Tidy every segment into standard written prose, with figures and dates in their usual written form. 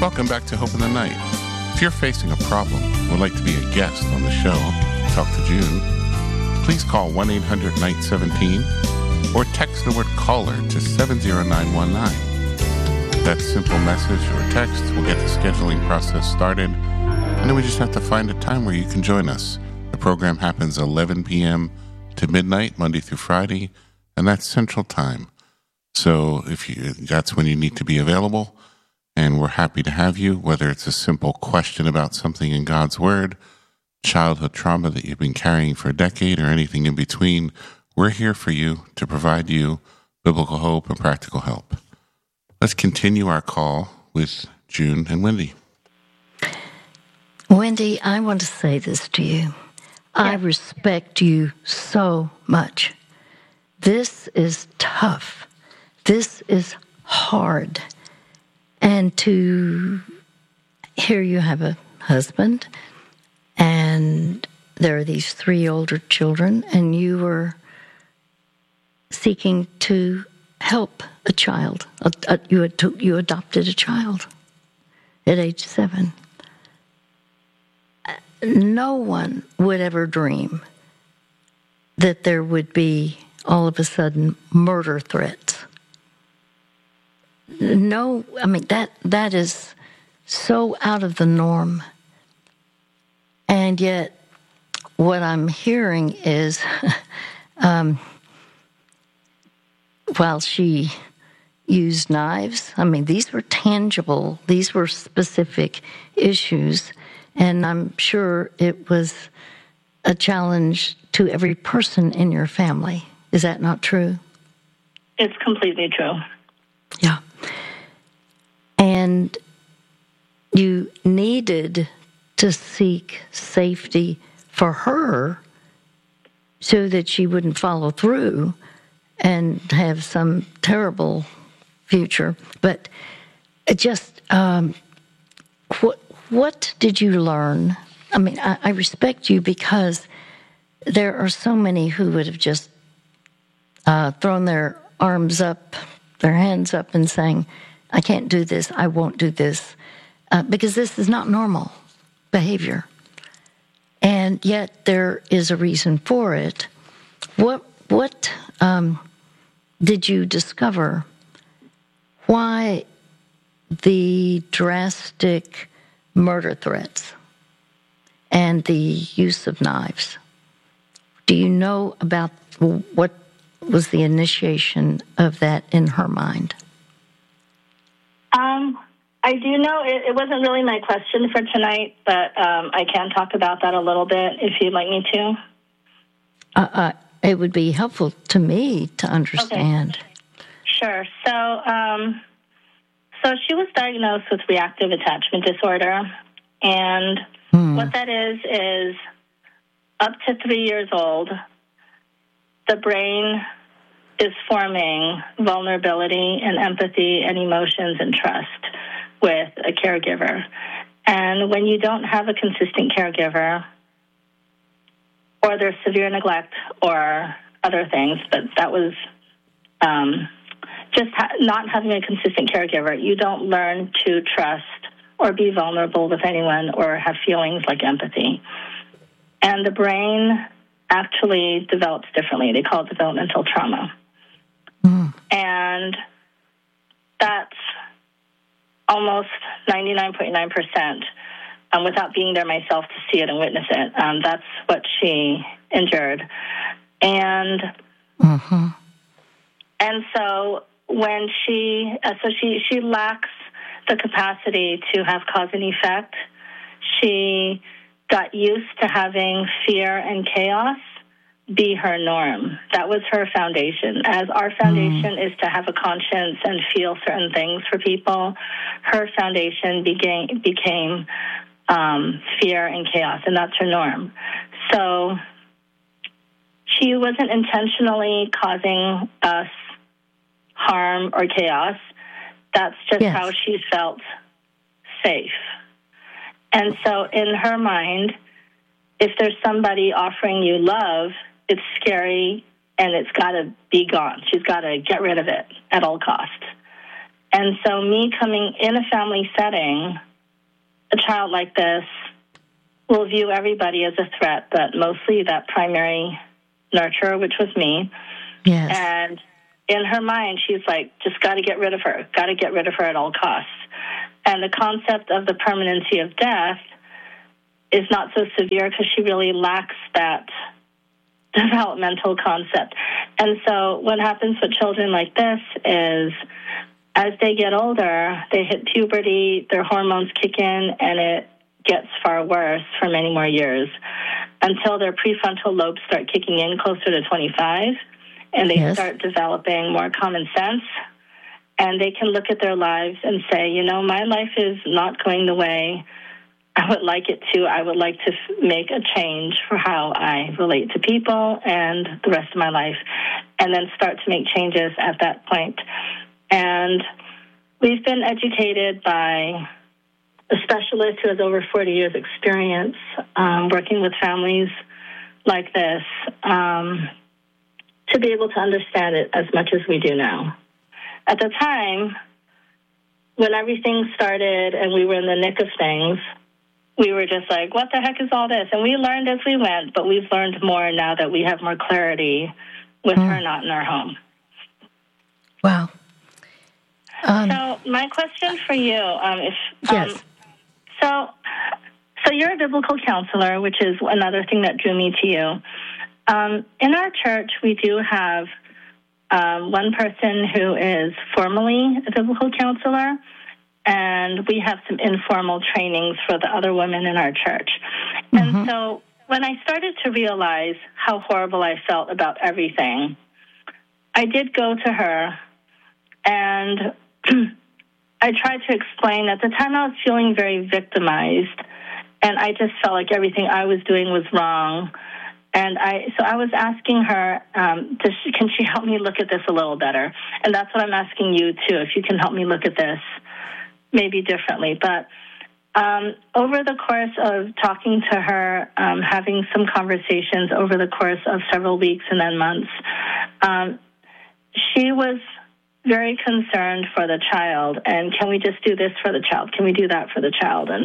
Welcome back to Hope in the Night. If you're facing a problem and would like to be a guest on the show, talk to June, please call 1-800-NIGHT-17 or text the word caller to 70919. That simple message or text will get the scheduling process started, and then we just have to find a time where you can join us. The program happens 11 p.m. to midnight, Monday through Friday, and that's Central Time. So that's when you need to be available, and we're happy to have you, whether it's a simple question about something in God's Word, childhood trauma that you've been carrying for a decade, or anything in between. We're here for you to provide you biblical hope and practical help. Let's continue our call with June and Wendy. Wendy, I want to say this to you. I respect you so much. This is tough. This is hard. And to hear you have a husband, and there are these 3 older children, and you were seeking to help a child. You adopted a child at age 7. No one would ever dream that there would be all of a sudden murder threats. No, I mean, that is so out of the norm. And yet, what I'm hearing is, while she used knives, I mean, these were tangible, these were specific issues, and I'm sure it was a challenge to every person in your family. Is that not true? It's completely true. Yeah. And you needed to seek safety for her so that she wouldn't follow through and have some terrible future. But just what did you learn? I mean, I respect you because there are so many who would have just thrown their arms up, their hands up, and saying, I can't do this, I won't do this, because this is not normal behavior. And yet there is a reason for it. What did you discover? Why the drastic murder threats and the use of knives? Do you know about what was the initiation of that in her mind? I do know it wasn't really my question for tonight, but I can talk about that a little bit if you'd like me to. It would be helpful to me to understand. Okay. Sure. So she was diagnosed with reactive attachment disorder, and what that is up to 3 years old, the brain is forming vulnerability and empathy and emotions and trust with a caregiver. And when you don't have a consistent caregiver, or there's severe neglect or other things, but that was not having a consistent caregiver, you don't learn to trust or be vulnerable with anyone or have feelings like empathy. And the brain actually develops differently. They call it developmental trauma. And that's almost 99.9%, without being there myself to see it and witness it. That's what she endured. And and so when she lacks the capacity to have cause and effect, she got used to having fear and chaos be her norm. That was her foundation. As our foundation is to have a conscience and feel certain things for people, her foundation became fear and chaos, and that's her norm. So she wasn't intentionally causing us harm or chaos. That's just how she felt safe. And so in her mind, if there's somebody offering you love, it's scary and it's got to be gone. She's got to get rid of it at all costs. And so me coming in a family setting, a child like this will view everybody as a threat, but mostly that primary nurturer, which was me. Yes. And in her mind, she's like, just got to get rid of her at all costs. And the concept of the permanency of death is not so severe because she really lacks that developmental concept. And so what happens with children like this is as they get older, they hit puberty, their hormones kick in, and it gets far worse for many more years until their prefrontal lobes start kicking in closer to 25, and they start developing more common sense, and they can look at their lives and say, you know, my life is not going the way I would like it to. I would like to make a change for how I relate to people and the rest of my life, and then start to make changes at that point. And we've been educated by a specialist who has over 40 years' experience working with families like this to be able to understand it as much as we do now. At the time, when everything started and we were in the nick of things, we were just like, what the heck is all this? And we learned as we went, but we've learned more now that we have more clarity with her not in our home. Wow. So my question for you, yes. So you're a biblical counselor, which is another thing that drew me to you. In our church, we do have one person who is formally a biblical counselor, and we have some informal trainings for the other women in our church. Mm-hmm. And so when I started to realize how horrible I felt about everything, I did go to her, and I tried to explain. At the time, I was feeling very victimized, and I just felt like everything I was doing was wrong. And I was asking her, can she help me look at this a little better? And that's what I'm asking you, too, if you can help me look at this maybe differently. But over the course of talking to her, having some conversations over the course of several weeks and then months, she was very concerned for the child. And can we just do this for the child? Can we do that for the child? And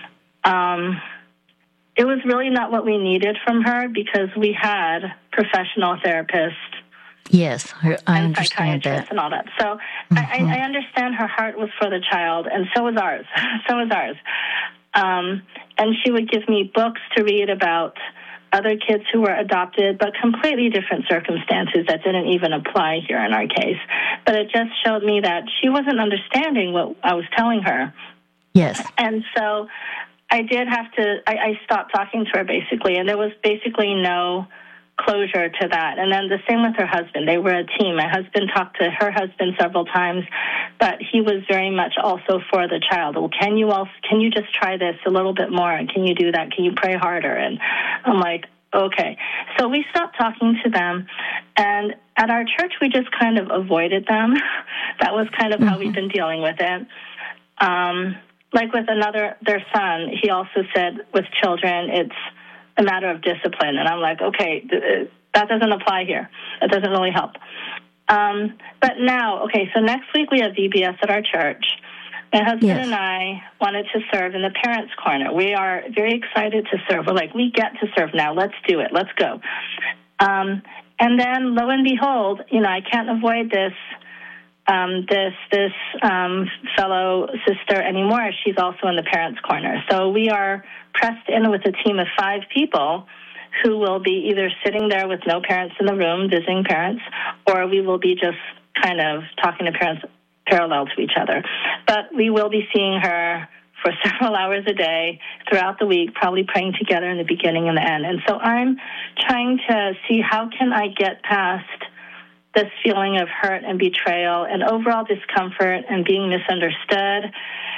it was really not what we needed from her because we had professional therapists. Yes, I and understand that. And all that. So I understand her heart was for the child, and so was ours. And she would give me books to read about other kids who were adopted, but completely different circumstances that didn't even apply here in our case. But it just showed me that she wasn't understanding what I was telling her. Yes. And so I did have to, I stopped talking to her basically, and there was basically no closure to that. And then the same with her husband. They were a team. My husband talked to her husband several times, but he was very much also for the child. Well, can you just try this a little bit more? And can you do that? Can you pray harder? And I'm like, okay. So we stopped talking to them. And at our church, we just kind of avoided them. That was kind of how we've been dealing with it. Like with their son, he also said with children, it's a matter of discipline. And I'm like, okay, that doesn't apply here. That doesn't really help. But now, okay, so next week we have VBS at our church. My husband and I wanted to serve in the Parents' Corner. We are very excited to serve. We're like, we get to serve now. Let's do it. Let's go. And then, lo and behold, I can't avoid this fellow sister anymore. She's also in the Parents' Corner. So we are pressed in with a team of 5 people who will be either sitting there with no parents in the room, visiting parents, or we will be just kind of talking to parents parallel to each other. But we will be seeing her for several hours a day throughout the week, probably praying together in the beginning and the end. And so I'm trying to see how can I get past this feeling of hurt and betrayal and overall discomfort and being misunderstood.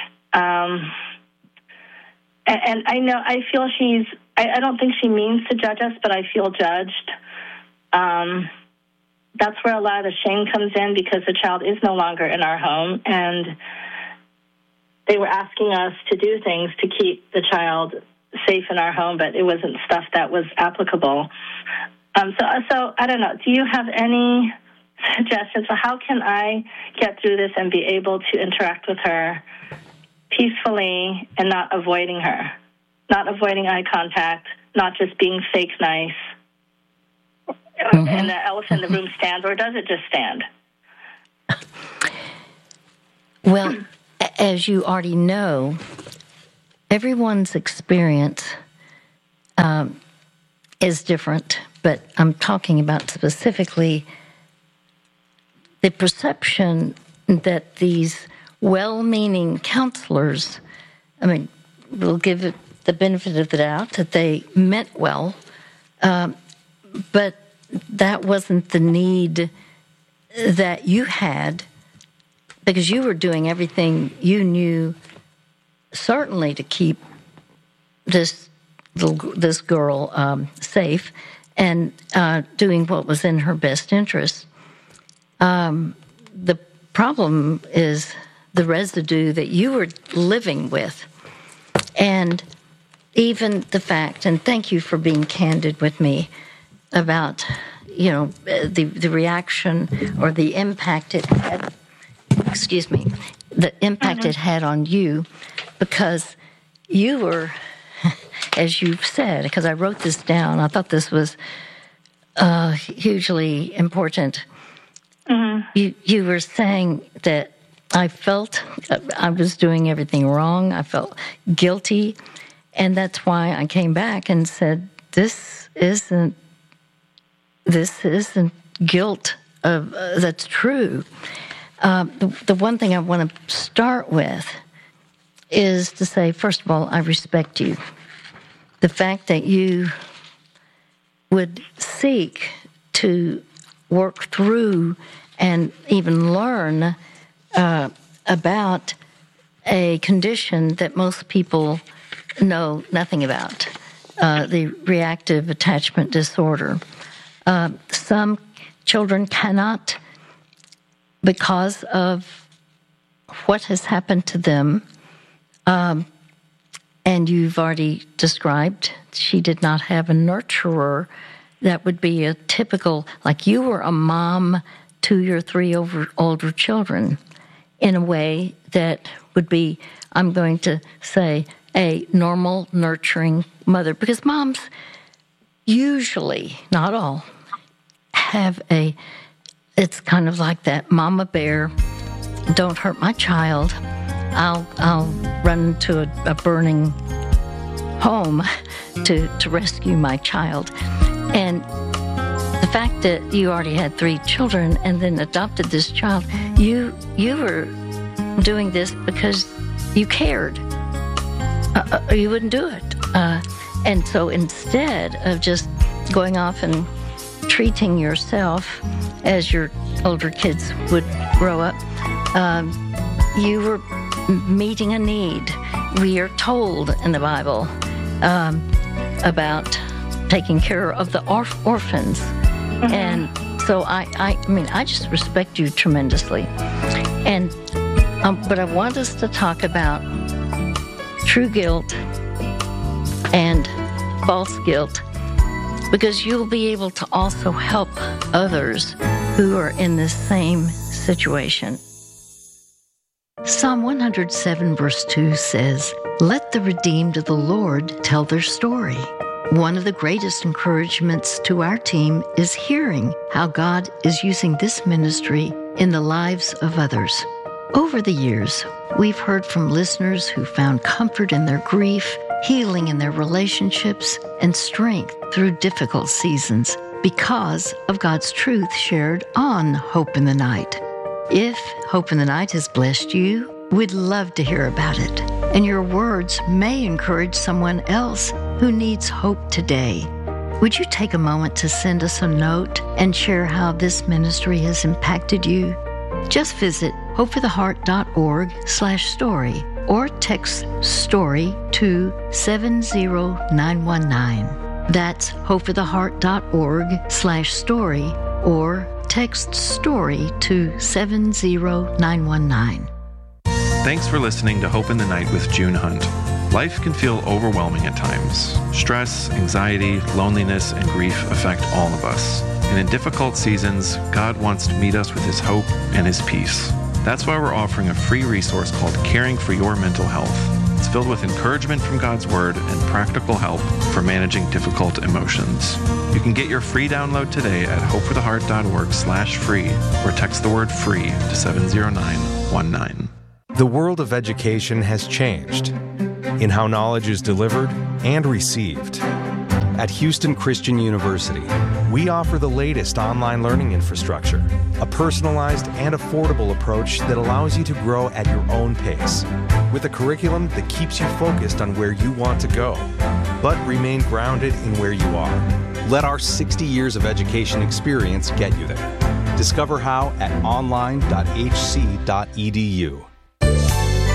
And I feel I don't think she means to judge us, but I feel judged. That's where a lot of the shame comes in because the child is no longer in our home, and they were asking us to do things to keep the child safe in our home, but it wasn't stuff that was applicable. So I don't know. Do you have any suggestions for how can I get through this and be able to interact with her peacefully and not avoiding her, not avoiding eye contact, not just being fake nice. And the elephant in the room stands, or does it just stand? Well, as you already know, everyone's experience is different, but I'm talking about specifically the perception that these well-meaning counselors, we'll give it the benefit of the doubt that they meant well, but that wasn't the need that you had, because you were doing everything you knew, certainly to keep this girl safe and doing what was in her best interest. The problem is the residue that you were living with, and even the fact, and thank you for being candid with me about, the reaction or the impact it had, the impact it had on you, because you were, as you've said, because I wrote this down, I thought this was hugely important. Mm-hmm. You were saying that I felt I was doing everything wrong. I felt guilty, and that's why I came back and said, this isn't guilt that's true. The one thing I want to start with is to say, first of all, I respect you. The fact that you would seek to work through and even learn about a condition that most people know nothing about, the reactive attachment disorder. Some children cannot, because of what has happened to them, and you've already described, she did not have a nurturer that would be a typical, like you were a mom to your 3 older children in a way that would be, I'm going to say, a normal, nurturing mother. Because moms usually, not all, have it's kind of like that mama bear, don't hurt my child. I'll run to a burning home to rescue my child. And the fact that you already had 3 children and then adopted this child, you were doing this because you cared. You wouldn't do it. And so instead of just going off and treating yourself as your older kids would grow up, you were meeting a need. We are told in the Bible about taking care of the orphans. Mm-hmm. And so I just respect you tremendously. And but I want us to talk about true guilt and false guilt, because you'll be able to also help others who are in this same situation. Psalm 107 verse 2 says, "Let the redeemed of the Lord tell their story." One of the greatest encouragements to our team is hearing how God is using this ministry in the lives of others. Over the years, we've heard from listeners who found comfort in their grief, healing in their relationships, and strength through difficult seasons because of God's truth shared on Hope in the Night. If Hope in the Night has blessed you, we'd love to hear about it. And your words may encourage someone else who needs hope today. Would you take a moment to send us a note and share how this ministry has impacted you? Just visit hopefortheheart.org/story or text STORY to 70919. That's hopefortheheart.org/story or text STORY to 70919. Thanks for listening to Hope in the Night with June Hunt. Life can feel overwhelming at times. Stress, anxiety, loneliness, and grief affect all of us. And in difficult seasons, God wants to meet us with His hope and His peace. That's why we're offering a free resource called Caring for Your Mental Health. It's filled with encouragement from God's Word and practical help for managing difficult emotions. You can get your free download today at hopefortheheart.org/free or text the word FREE to 70919. The world of education has changed in how knowledge is delivered and received. At Houston Christian University, we offer the latest online learning infrastructure, a personalized and affordable approach that allows you to grow at your own pace, with a curriculum that keeps you focused on where you want to go, but remain grounded in where you are. Let our 60 years of education experience get you there. Discover how at online.hc.edu.